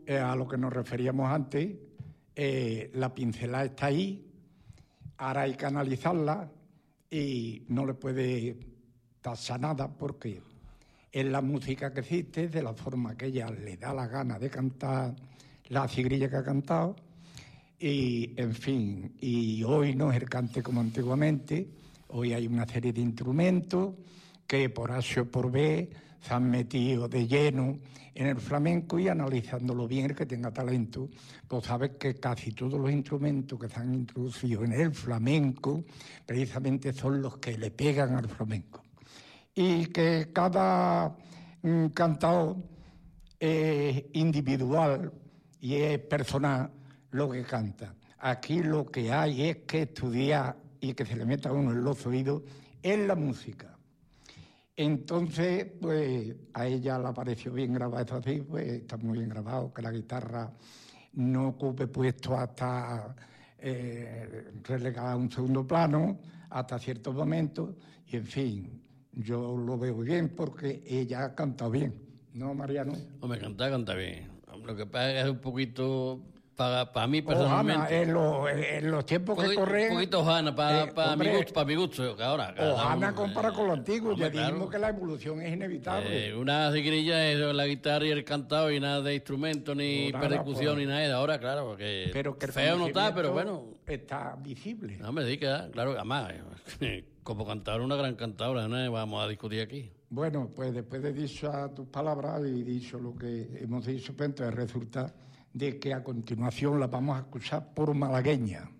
a lo que nos referíamos antes, la pincelada está ahí, ahora hay que analizarla y no le puede tasar nada porque es la música que existe, de la forma que ella le da la gana de cantar la cigrilla que ha cantado. Y, en fin, y hoy no es el cante como antiguamente, hoy hay una serie de instrumentos que por H o por B se han metido de lleno en el flamenco y analizándolo bien, el que tenga talento, pues sabes que casi todos los instrumentos que se han introducido en el flamenco precisamente son los que le pegan al flamenco. Y que cada cantador es individual y es personal lo que canta. Aquí lo que hay es que estudiar y que se le meta a uno en los oídos en la música. Entonces, pues a ella le pareció bien grabado esto así, pues está muy bien grabado, que la guitarra no ocupe puesto hasta relegada a un segundo plano, hasta ciertos momentos, y en fin, yo lo veo bien porque ella ha cantado bien, ¿no, Mariano? Hombre, canta bien. Lo que pasa es que es un poquito, para mí Hanna, personalmente... en los tiempos que corren... Un poquito Hanna, para mi gusto, que ahora... Hanna compara con lo antiguo, hombre, ya dijimos claro, que la evolución es inevitable. una cigrilla es la guitarra y el cantado y nada de instrumento, ni Nada, percusión, pues, ni nada de ahora, claro, porque pero que el feo no está, pero conocimiento bueno... está visible. No me digas, claro, además, como cantadora, una gran cantadora, ¿no? Vamos a discutir aquí. Bueno, pues después de dicho tus palabras y dicho lo que hemos dicho, pues entonces resulta de que a continuación la vamos a escuchar por malagueña.